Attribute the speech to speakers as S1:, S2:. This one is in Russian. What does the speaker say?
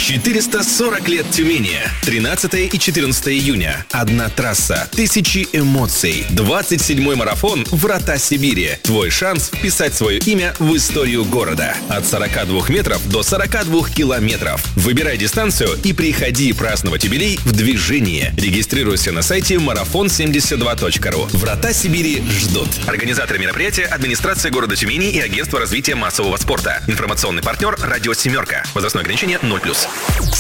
S1: 440 лет Тюмени. 13 и 14 июня. Одна трасса. Тысячи эмоций. 27-й марафон «Врата Сибири». Твой шанс вписать свое имя в историю города. От 42 метров до 42 километров. Выбирай дистанцию и приходи праздновать юбилей в движении. Регистрируйся на сайте марафон72.ру. «Врата Сибири» ждут. Организаторы мероприятия — администрация города Тюмени и агентство развития массового спорта. Информационный партнер — радио «Семерка». Возрастное ограничение 0+.